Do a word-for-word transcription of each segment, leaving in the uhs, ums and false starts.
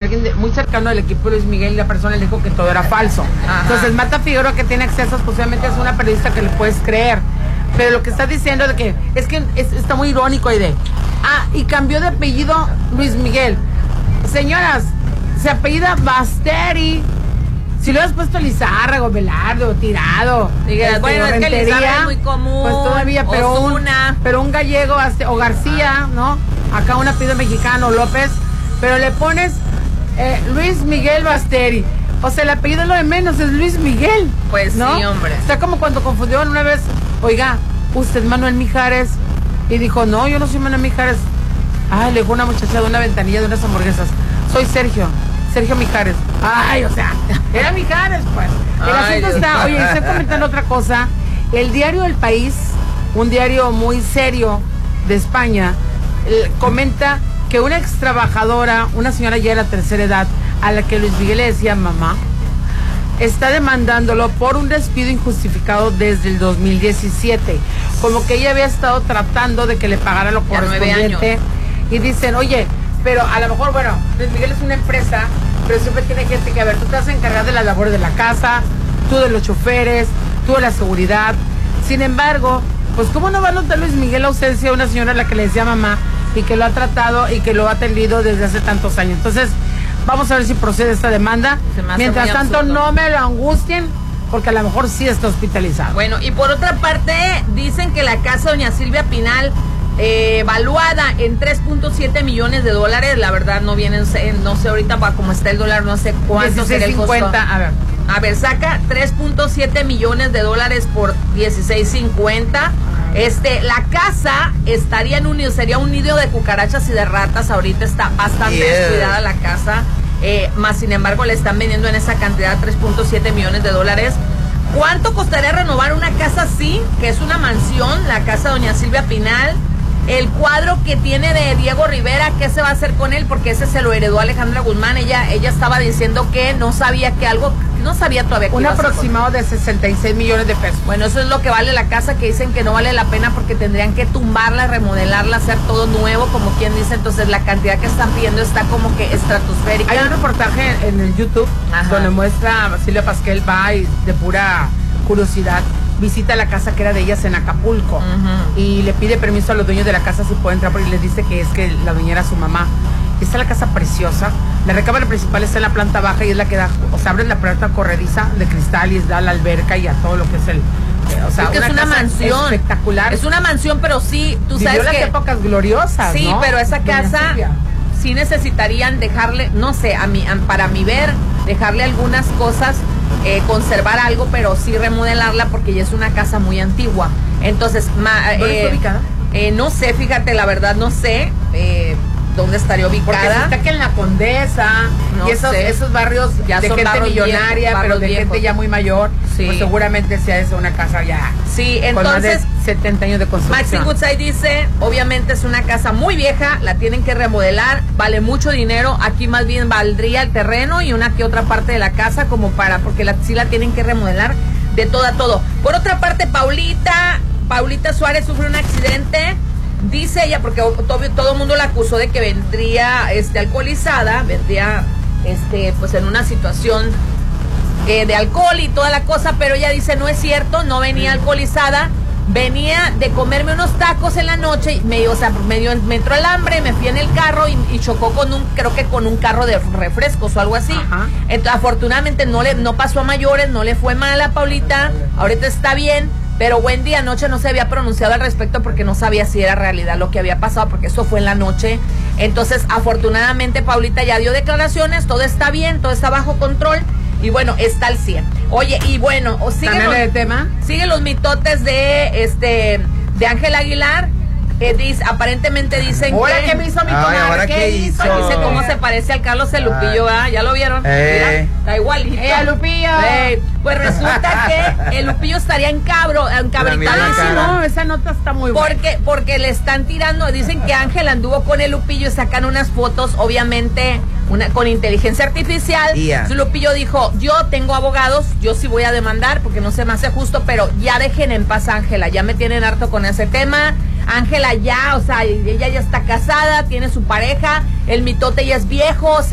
alguien de, muy cercano del equipo de Luis Miguel, y la persona le dijo que todo era falso. Ajá. Entonces Marta Figueroa, que tiene accesos, posiblemente es una periodista que le puedes creer. Pero lo que está diciendo es que es que es, está muy irónico ahí de, ah, y cambió de apellido Luis Miguel. Señoras, se apellida Basteri. Si lo has puesto Lizárrago, Velardo, Tirado, este, bueno, es que Lizárrago es muy común, pues todavía, pero un, pero un gallego o García, ¿no? Acá un apellido mexicano, López, pero le pones eh, Luis Miguel Basteri. O sea, el apellido es lo de menos, es Luis Miguel. Pues ¿no? Sí, hombre. Está como cuando confundieron una vez, oiga, usted Manuel Mijares, y dijo, no, yo no soy Manuel Mijares. Ay, le dijo una muchacha de una ventanilla de unas hamburguesas, soy Sergio. Sergio Mijares. Ay, o sea, era Mijares, pues. El Ay, asunto Dios está, Dios. Oye, estoy comentando otra cosa. El diario El País, un diario muy serio de España, eh, comenta que una ex trabajadora, una señora ya de la tercera edad, a la que Luis Miguel le decía mamá, está demandándolo por un despido injustificado desde el dos mil diecisiete. Como que ella había estado tratando de que le pagara lo correspondiente. Y dicen, oye, pero a lo mejor, bueno, Luis Miguel es una empresa, pero siempre tiene gente que, a ver, tú te vas a encargar de las labores de la casa, tú de los choferes, tú de la seguridad. Sin embargo, pues ¿cómo no va a notar Luis Miguel la ausencia de una señora a la que le decía mamá y que lo ha tratado y que lo ha atendido desde hace tantos años? Entonces, vamos a ver si procede esta demanda. Mientras tanto, absurdo. No me lo angustien, porque a lo mejor sí está hospitalizado. Bueno, y por otra parte, dicen que la casa Doña Silvia Pinal, Eh, evaluada en tres punto siete millones de dólares, la verdad no vienen, no sé ahorita como está el dólar, no sé cuánto será el costo. A ver. A ver, saca tres punto siete millones de dólares por dieciséis cincuenta. Este, la casa estaría en un nido, sería un nido de cucarachas y de ratas. Ahorita está bastante yeah. descuidada la casa, eh, más sin embargo le están vendiendo en esa cantidad tres punto siete millones de dólares. ¿Cuánto costaría renovar una casa así, que es una mansión, la casa Doña Silvia Pinal? El cuadro que tiene de Diego Rivera, ¿qué se va a hacer con él? Porque ese se lo heredó Alejandra Guzmán. Ella ella estaba diciendo que no sabía que algo, no sabía todavía que un aproximado de sesenta y seis millones de pesos. Bueno, eso es lo que vale la casa, que dicen que no vale la pena porque tendrían que tumbarla, remodelarla, hacer todo nuevo, como quien dice. Entonces la cantidad que están pidiendo está como que estratosférica. Hay un reportaje en el YouTube Ajá. donde muestra a Silvia Pasquel, va y de pura curiosidad visita la casa que era de ellas en Acapulco uh-huh. y le pide permiso a los dueños de la casa si puede entrar, porque les dice que es que la dueña era su mamá. Está la casa preciosa, la recámara principal está en la planta baja y es la que da, o sea, abres la puerta corrediza de cristal y da a la alberca y a todo lo que es el, eh, o sea, es que una, es una mansión espectacular. Es una mansión, pero sí, tú sabes Vivió que las épocas gloriosas, sí, ¿no? pero esa Doña casa Silvia. Sí necesitarían dejarle, no sé, a mi, a, para mi ver, dejarle algunas cosas. Eh, conservar algo, pero sí remodelarla porque ya es una casa muy antigua. Entonces, ma, ¿dónde eh, está ubicada? Eh, no sé, fíjate, la verdad no sé eh, dónde estaría ubicada. Porque si está que en la Condesa no y esos, esos barrios ya de son gente millonaria, viejos, pero de viejos. gente ya muy mayor, sí. Pues seguramente sea eso una casa ya. Sí, entonces con más de setenta años de construcción. Maxine Goodside dice, obviamente es una casa muy vieja, la tienen que remodelar, vale mucho dinero, aquí más bien valdría el terreno y una que otra parte de la casa como para, porque la, sí la tienen que remodelar de todo a todo. Por otra parte, Paulita, Paulita Suárez sufre un accidente, dice ella, porque todo, todo el mundo la acusó de que vendría este, alcoholizada, vendría este, pues en una situación eh, de alcohol y toda la cosa, pero ella dice no es cierto, no venía alcoholizada, venía de comerme unos tacos en la noche, y me, o sea, me, dio, me entró el hambre, me fui en el carro y, y chocó con un, creo que con un carro de refrescos o algo así. Ajá. Entonces, afortunadamente no le, no pasó a mayores, no le fue mal a Paulita, ahorita está bien. Pero Wendy anoche no se había pronunciado al respecto porque no sabía si era realidad lo que había pasado, porque eso fue en la noche. Entonces, afortunadamente, Paulita ya dio declaraciones, todo está bien, todo está bajo control y bueno, está al cien. Oye, y bueno, sigue los, de tema? sigue los mitotes de este de Ángel Aguilar. Eh, dice, aparentemente dicen ¿Ahora que... qué me hizo mi Ay, comadre? ¿ahora ¿Qué, qué hizo? hizo? Dice cómo se parece al Carlos el Lupillo, ¿ah? ¿Ya lo vieron? Eh. Mira, está igualito. ¡Eh, Lupillo! Eh, pues resulta que el Lupillo estaría encabro, encabritadísimo. No, esa nota está muy buena. Porque, porque le están tirando, dicen que Ángel anduvo con el Lupillo y sacan unas fotos, obviamente, una, con inteligencia artificial. Yeah. Su Lupillo dijo, yo tengo abogados, yo sí voy a demandar porque no se me hace justo, pero ya dejen en paz a Ángela, ya me tienen harto con ese tema. Ángela ya, o sea, ella ya está casada, tiene su pareja, el mitote ya es viejo, o sea,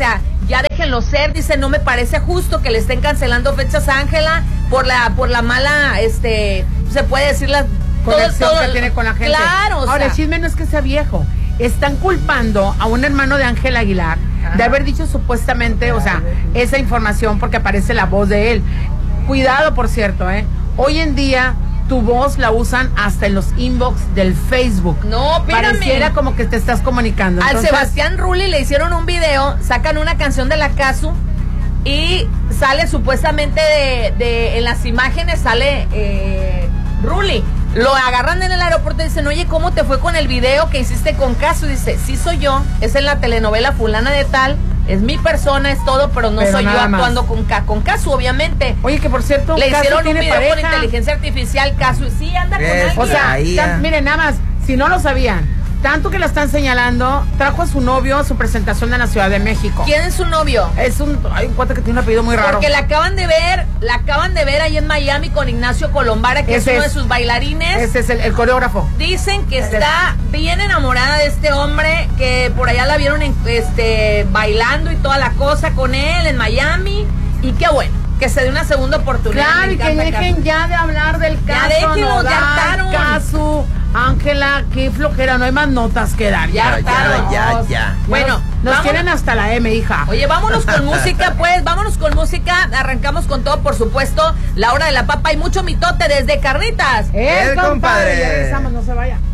ya déjenlo ser, dice, no me parece justo que le estén cancelando fechas a Ángela por la, por la mala, este, se puede decir la conexión que tiene con la gente. Claro, o Ahora, sea, el chisme no es que sea viejo. Están culpando a un hermano de Ángel Aguilar Ajá. de haber dicho supuestamente, o sea, esa información porque aparece la voz de él. Cuidado, por cierto, ¿eh? Hoy en día tu voz la usan hasta en los inbox del Facebook. No, espérame. Pareciera como que te estás comunicando. Al Entonces, Sebastián Rulli le hicieron un video, sacan una canción de la Casu y sale supuestamente de, de en las imágenes sale eh, Rulli. Lo agarran en el aeropuerto y dicen, oye, ¿cómo te fue con el video que hiciste con Casu? Y dice, sí soy yo, es en la telenovela fulana de tal, es mi persona, es todo, pero no pero soy yo actuando con, con Casu, obviamente. Oye, que por cierto, le Casu hicieron un tiene video pareja. con inteligencia artificial, Casu, y sí, anda con alguien. O sea, tan, miren, nada más, si no lo sabían, tanto que la están señalando, trajo a su novio a su presentación en la Ciudad de México. ¿Quién es su novio? Es un, hay un cuate que tiene un apellido muy raro. Porque la acaban de ver, la acaban de ver ahí en Miami con Ignacio Colombara, que ese es uno es, de sus bailarines. Ese es el, el coreógrafo. Dicen que ese está es. bien enamorada de este hombre, que por allá la vieron en, este, bailando y toda la cosa con él en Miami. Y qué bueno, que se dé una segunda oportunidad. Claro, y que dejen Casu. ya de hablar del caso. Ya déjenlo, ya hartaron. Casu, Ángela, qué flojera, no hay más notas que dar. Ya, ya, ya, ya, ya. Bueno, nos, nos tienen hasta la M, hija. Oye, vámonos con música, pues, vámonos con música. Arrancamos con todo, por supuesto. La hora de la papa y mucho mitote desde Carnitas. El, El compadre. compadre. Ya regresamos, no se vaya.